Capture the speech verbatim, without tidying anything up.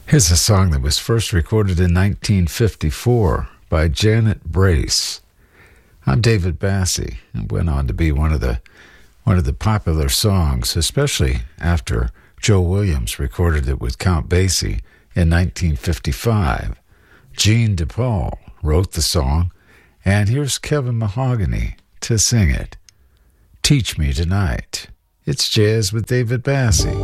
Here's a song that was first recorded in nineteen fifty-four by Janet Brace. I'm David Bassie, and went on to be one of the one of the popular songs, especially after Joe Williams recorded it with Count Basie in nineteen fifty-five. Gene DePaul wrote the song, and here's Kevin Mahogany to sing it. Teach Me Tonight. It's Jazz with David Bassie.